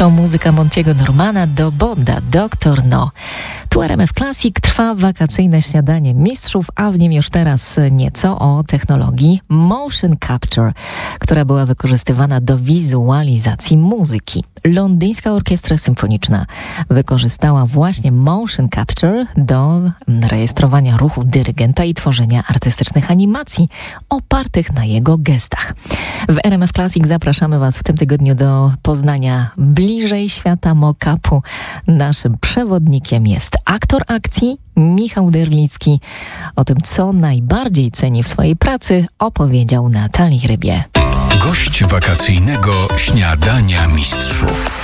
To muzyka Montiego Normana do Bonda, Dr. No. Tu RMF Classic, trwa wakacyjne śniadanie mistrzów, a w nim już teraz nieco o technologii motion capture, która była wykorzystywana do wizualizacji muzyki. Londyńska Orkiestra Symfoniczna wykorzystała właśnie motion capture do rejestrowania ruchu dyrygenta i tworzenia artystycznych animacji opartych na jego gestach. W RMF Classic zapraszamy Was w tym tygodniu do poznania bliżej świata mock-upu. Naszym przewodnikiem jest aktor akcji Michał Derlicki. O tym, co najbardziej ceni w swojej pracy, opowiedział Natalii Rybie. Gość wakacyjnego śniadania mistrzów.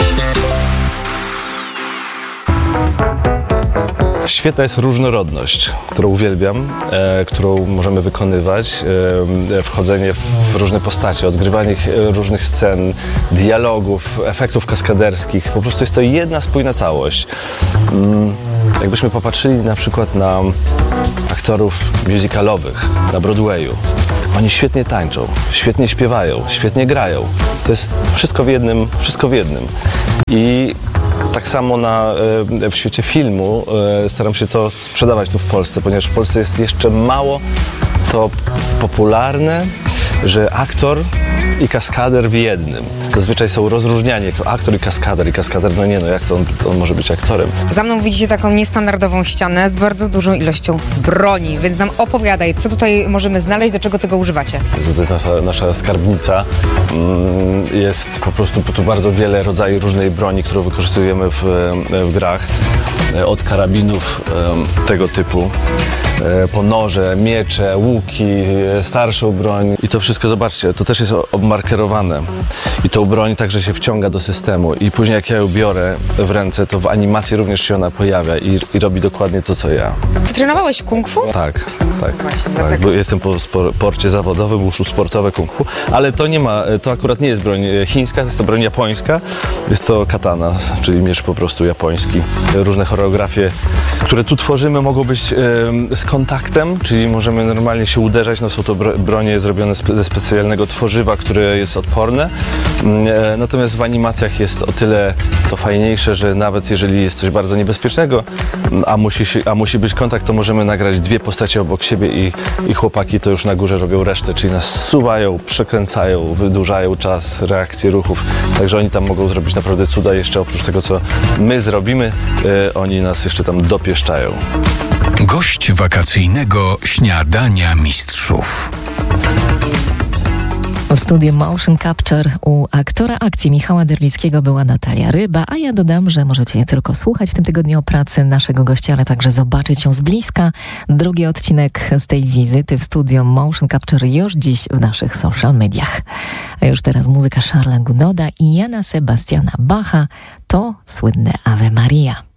Świetna jest różnorodność, którą uwielbiam, którą możemy wykonywać, wchodzenie w różne postacie, odgrywanie różnych scen, dialogów, efektów kaskaderskich. Po prostu jest to jedna spójna całość. Jakbyśmy popatrzyli na przykład na aktorów musicalowych na Broadwayu. Oni świetnie tańczą, świetnie śpiewają, świetnie grają. To jest wszystko w jednym. I tak samo w świecie filmu staram się to sprzedawać tu w Polsce, ponieważ w Polsce jest jeszcze mało to popularne, że aktor i kaskader w jednym. Zazwyczaj są rozróżniani jako aktor i kaskader. No nie, jak to on może być aktorem? Za mną widzicie taką niestandardową ścianę z bardzo dużą ilością broni, więc nam opowiadaj, co tutaj możemy znaleźć, do czego tego używacie? To jest nasza skarbnica. Jest po prostu tu bardzo wiele rodzajów różnej broni, którą wykorzystujemy w grach. Od karabinów tego typu, po noże, miecze, łuki, starszą broń. I to wszystko, zobaczcie, to też jest obmarkerowane. I tą broń także się wciąga do systemu. I później jak ja ją biorę w ręce, to w animacji również się ona pojawia i robi dokładnie to, co ja. Ty trenowałeś kung fu? Tak. Bo jestem po sporcie zawodowym, wushu sportowe kung fu, ale to akurat nie jest broń chińska, to jest to broń japońska. Jest to katana, czyli miecz po prostu japoński. Różne choreografie, które tu tworzymy, mogą być z kontaktem, czyli możemy normalnie się uderzać. Są to bronie zrobione ze specjalnego tworzywa, które jest odporne. Natomiast w animacjach jest o tyle to fajniejsze, że nawet jeżeli jest coś bardzo niebezpiecznego, a musi być kontakt, to możemy nagrać dwie postacie obok siebie i chłopaki to już na górze robią resztę, czyli nas zsuwają, przekręcają, wydłużają czas reakcji ruchów. Także oni tam mogą zrobić naprawdę cuda. Jeszcze oprócz tego, co my zrobimy, oni nas jeszcze tam dopieszczają. Gość wakacyjnego śniadania mistrzów. W studiu Motion Capture u aktora akcji Michała Derlickiego była Natalia Ryba, a ja dodam, że możecie nie tylko słuchać w tym tygodniu o pracy naszego gościa, ale także zobaczyć ją z bliska. Drugi odcinek z tej wizyty w studiu Motion Capture już dziś w naszych social mediach. A już teraz muzyka Charlesa Gounoda i Jana Sebastiana Bacha, to słynne Ave Maria.